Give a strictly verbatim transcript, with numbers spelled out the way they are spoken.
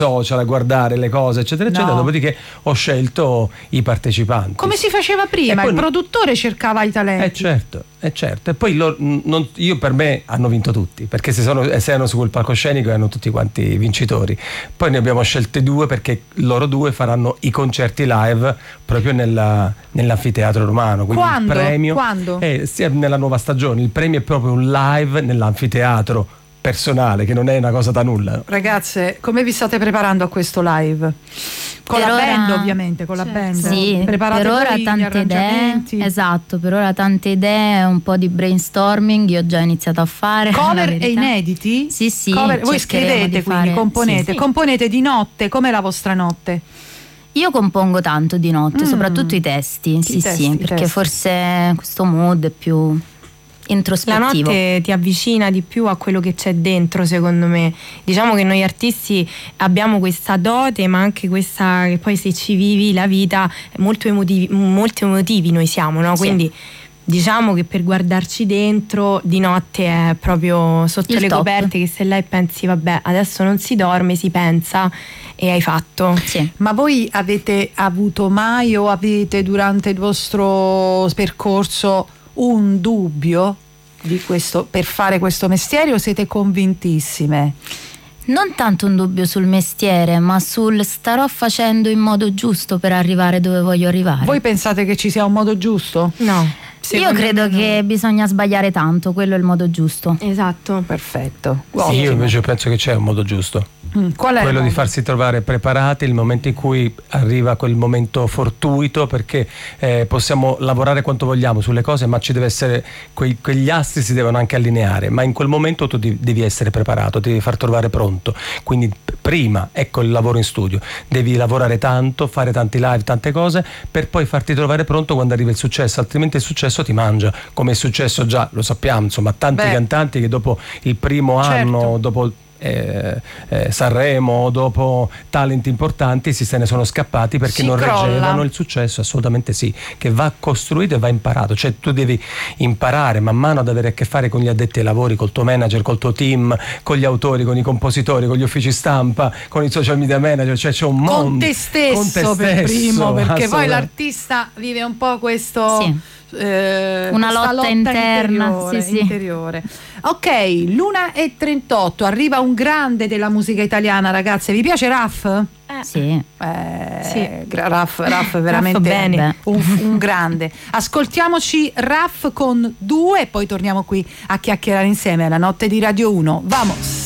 social a guardare le cose eccetera eccetera, No. dopodiché ho scelto i partecipanti. Come si faceva prima, E poi il no- produttore cercava i talenti. Eh certo, eh certo. E poi loro, non- io per me hanno vinto tutti, perché se sono, se erano su quel palcoscenico erano tutti quanti vincitori. Poi ne abbiamo scelte due perché loro due faranno i concerti live proprio nella, nell'anfiteatro romano. Quindi Quando? il premio Quando? è sia nella nuova stagione, il premio è proprio un live nell'anfiteatro personale, che non è una cosa da nulla. Ragazze, come vi state preparando a questo live? Con Per la ora- band, ovviamente, con la Certo. band. Sì, Preparate per ora voi gli tante idee, arrangiamenti. esatto, per ora tante idee, un po' di brainstorming, io ho già iniziato a fare. la Cover e verità. inediti? Sì, sì, Cover- voi cercheremo scrivete, di quindi fare- componete. sì, sì. Componete di notte, com'è la vostra notte? Io compongo tanto di notte, Mm. soprattutto i testi, I sì testi, sì, i perché testi. forse questo mood è più La introspettivo. notte ti avvicina di più a quello che c'è dentro, secondo me. Diciamo che noi artisti abbiamo questa dote, ma anche questa che poi se ci vivi la vita, molto emotivi, molto emotivi noi siamo, no? Sì. Quindi diciamo che per guardarci dentro di notte è proprio sotto Il le top. coperte, che se lei pensi vabbè adesso non si dorme, si pensa e hai fatto. Sì. Ma voi avete avuto mai o avete durante il vostro percorso un dubbio di questo, per fare questo mestiere, o siete convintissime? Non tanto un dubbio sul mestiere, ma sul starò facendo in modo giusto per arrivare dove voglio arrivare. Voi pensate che ci sia un modo giusto? No. Io secondo credo me no. che bisogna sbagliare tanto, quello è il modo giusto. Esatto. Perfetto. Sì, Ottimo. io invece penso che c'è un modo giusto. Mm, Qual è il Quello di modo? farsi trovare preparati il momento in cui arriva quel momento fortuito, perché eh, possiamo lavorare quanto vogliamo sulle cose, ma ci deve essere quei- quegli astri si devono anche allineare, ma in quel momento tu di- devi essere preparato, ti devi far trovare pronto. Quindi p- prima, ecco il lavoro in studio, devi lavorare tanto, fare tanti live, tante cose, per poi farti trovare pronto quando arriva il successo, altrimenti il successo ti mangia, come è successo già, lo sappiamo, insomma, tanti Beh. cantanti che dopo il primo Certo. anno, dopo Eh, eh, Sanremo, dopo talenti importanti, si se ne sono scappati perché Si non crolla. reggevano il successo. Assolutamente sì, che va costruito e va imparato, cioè tu devi imparare man mano ad avere a che fare con gli addetti ai lavori, col tuo manager, col tuo team, con gli autori, con i compositori, con gli uffici stampa, con i social media manager, cioè c'è un mondo Con te stesso, con te per stesso, primo, perché poi assolutamente. l'artista vive un po' questo Sì. eh, Una questa lotta interna, interiore, sì, sì. interiore. Ok, l'una e trentotto, arriva un grande della musica italiana, ragazze. Vi piace Raff? Sì. Eh, Sì. gra- Raff, Raff è veramente bene. un, un grande. Ascoltiamoci Raff con due e poi torniamo qui a chiacchierare insieme alla notte di Radio uno. Vamos!